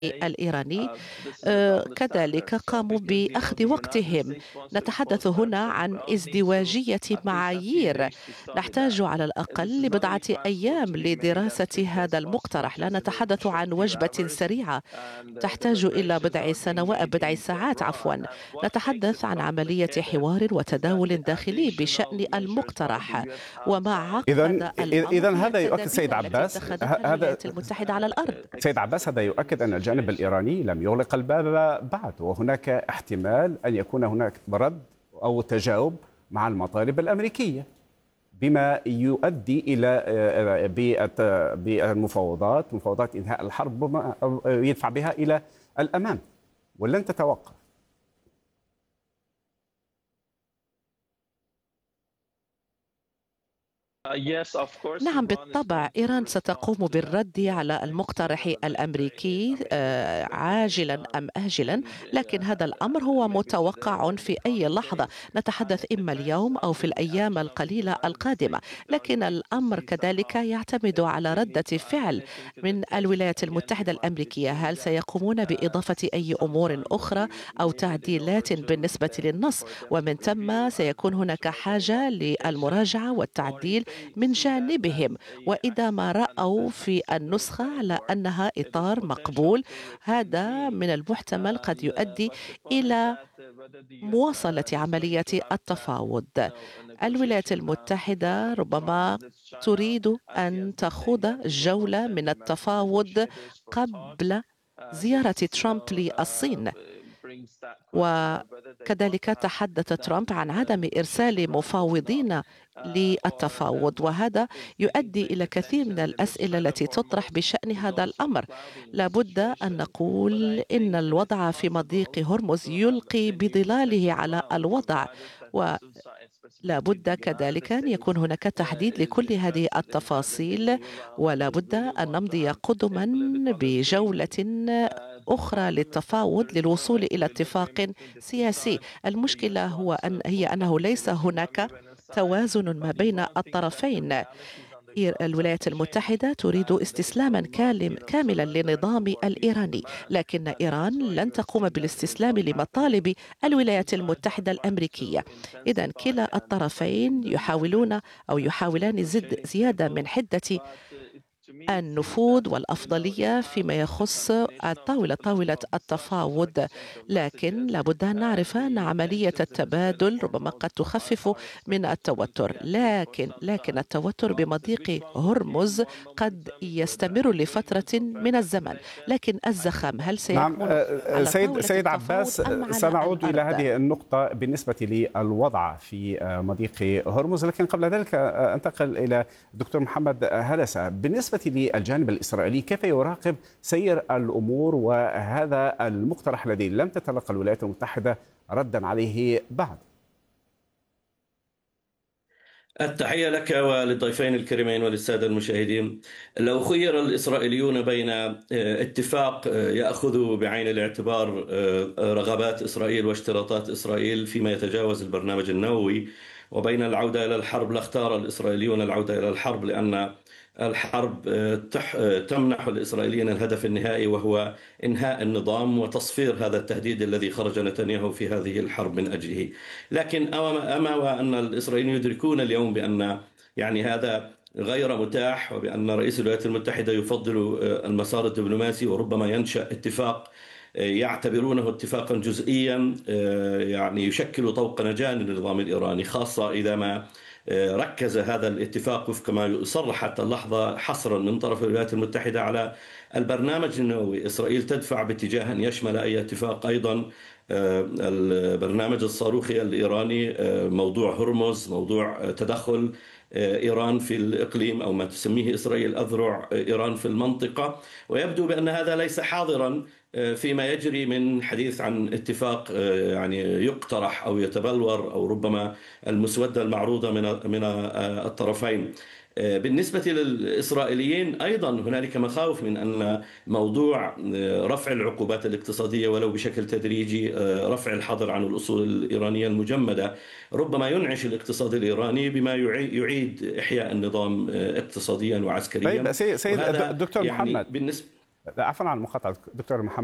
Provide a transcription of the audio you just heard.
الإيراني كذلك قاموا بأخذ وقتهم. نتحدث هنا عن ازدواجية معايير. نحتاج على الأقل لبضعة أيام لدراسة هذا المقترح. لا نتحدث عن وجبة سريعة تحتاج إلى بضع ساعات عفوا. نتحدث عن عملية حوار وتداول داخلي بشأن المقترح. وما عقد الأمر إذا هي هذا يؤكد التدابير سيد التي عباس، اتخذتها الولايات المتحدة على الأرض. هذا يؤكد أن الجانب الإيراني لم يغلق الباب بعد، وهناك احتمال أن يكون هناك رد أو تجاوب مع المطالب الأمريكية، بما يؤدي إلى بالمفاوضات، مفاوضات إنهاء الحرب، يدفع بها إلى الأمام ولن تتوقف. نعم بالطبع، إيران ستقوم بالرد على المقترح الأمريكي عاجلا أم آجلا، لكن هذا الأمر هو متوقع في أي لحظة. نتحدث إما اليوم أو في الأيام القليلة القادمة، لكن الأمر كذلك يعتمد على ردة فعل من الولايات المتحدة الأمريكية. هل سيقومون بإضافة أي أمور أخرى أو تعديلات بالنسبة للنص؟ ومن ثم سيكون هناك حاجة للمراجعة والتعديل من جانبهم، وإذا ما رأوا في النسخة على أنها إطار مقبول، هذا من المحتمل قد يؤدي إلى مواصلة عملية التفاوض. الولايات المتحدة ربما تريد أن تخوض جولة من التفاوض قبل زيارة ترامب للصين. وكذلك تحدث ترامب عن عدم إرسال مفاوضين للتفاوض، وهذا يؤدي إلى كثير من الأسئلة التي تطرح بشأن هذا الأمر. لابد أن نقول إن الوضع في مضيق هرمز يلقي بظلاله على الوضع، ولابد كذلك أن يكون هناك تحديد لكل هذه التفاصيل، ولابد أن نمضي قدما بجولة أخرى للتفاوض للوصول إلى اتفاق سياسي. المشكلة هي أنه ليس هناك توازن ما بين الطرفين. الولايات المتحدة تريد استسلاما كاملا للنظام الإيراني، لكن إيران لن تقوم بالاستسلام لمطالب الولايات المتحدة الأمريكية. إذن كلا الطرفين يحاولون أو يحاولان زيادة من حدة النفوذ والأفضلية فيما يخص طاولة التفاوض، لكن لابد أن نعرف أن عملية التبادل ربما قد تخفف من التوتر، لكن التوتر بمضيق هرمز قد يستمر لفترة من الزمن. لكن الزخم هل نعم سيكون على طاولة سيد التفاوض عباس، أم على سنعود إلى الأرض؟ هذه النقطة بالنسبة للوضع في مضيق هرمز، لكن قبل ذلك أنتقل إلى الدكتور محمد هلسة. بالنسبة للجانب الإسرائيلي، كيف يراقب سير الأمور وهذا المقترح الذي لم تتلقى الولايات المتحدة ردا عليه بعد؟ التحية لك وللضيفين الكريمين وللسادة المشاهدين. لو خير الإسرائيليون بين اتفاق يأخذ بعين الاعتبار رغبات إسرائيل واشتراطات إسرائيل فيما يتجاوز البرنامج النووي، وبين العودة إلى الحرب، لاختار الإسرائيليون العودة إلى الحرب، لأن الحرب تمنح الإسرائيليين الهدف النهائي، وهو إنهاء النظام وتصفير هذا التهديد الذي خرج نتنياهو في هذه الحرب من أجله. لكن أما وأن الإسرائيليين يدركون اليوم بأن هذا غير متاح، وبأن رئيس الولايات المتحدة يفضل المسار الدبلوماسي، وربما ينشأ اتفاق يعتبرونه اتفاقا جزئيا يشكل طوق نجاة للنظام الإيراني، خاصة إذا ما ركز هذا الاتفاق وفق ما يصرح حتى اللحظة حصرا من طرف الولايات المتحدة على البرنامج النووي. إسرائيل تدفع باتجاه أن يشمل أي اتفاق أيضا البرنامج الصاروخي الإيراني، موضوع هرمز، موضوع تدخل إيران في الإقليم، أو ما تسميه إسرائيل أذرع إيران في المنطقة. ويبدو بأن هذا ليس حاضرا فيما يجري من حديث عن اتفاق يقترح أو يتبلور، أو ربما المسودة المعروضة من الطرفين. بالنسبة للإسرائيليين أيضا هنالك مخاوف من أن موضوع رفع العقوبات الاقتصادية ولو بشكل تدريجي، رفع الحظر عن الأصول الإيرانية المجمدة، ربما ينعش الاقتصاد الإيراني بما يعيد إحياء النظام اقتصاديا وعسكريا. طيب سيد الدكتور محمد، بالنسبة عفوا عن المقاطعة دكتور محمد.